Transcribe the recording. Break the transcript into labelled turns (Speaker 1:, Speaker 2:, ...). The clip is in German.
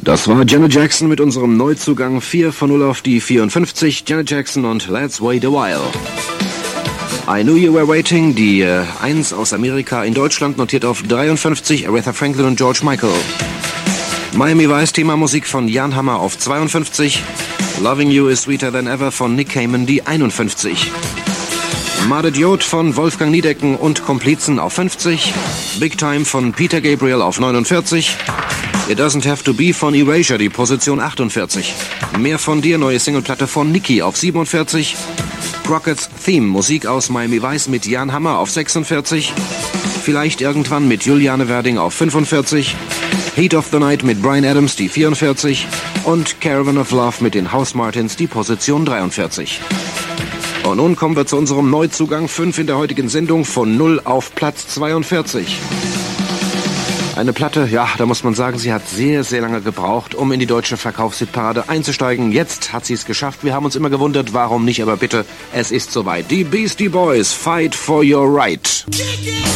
Speaker 1: Das war Janet Jackson mit unserem Neuzugang 4 von 0 auf die 54. Janet Jackson und Let's Wait a While. I Knew You Were Waiting, die 1 aus Amerika, in Deutschland notiert auf 53, Aretha Franklin und George Michael. Miami Vice Themamusik von Jan Hammer auf 52. Loving You is Sweeter Than Ever von Nick Cayman, die 51. Mad Idiot von Wolfgang Niedecken und Komplizen auf 50. Big Time von Peter Gabriel auf 49. It Doesn't Have to Be von Erasure, die Position 48. Mehr von dir, neue Singleplatte von Niki auf 47. Crockett's Theme, Musik aus Miami Vice mit Jan Hammer auf 46. Vielleicht irgendwann mit Juliane Werding auf 45. Heat of the Night mit Bryan Adams, die 44. Und Caravan of Love mit den House Martins, die Position 43. Und nun kommen wir zu unserem Neuzugang 5 in der heutigen Sendung, von 0 auf Platz 42. Eine Platte, ja, da muss man sagen, sie hat sehr, sehr lange gebraucht, um in die deutsche Verkaufshitparade einzusteigen. Jetzt hat sie es geschafft. Wir haben uns immer gewundert, warum nicht, aber bitte, es ist soweit. Die Beastie Boys, Fight for Your Right.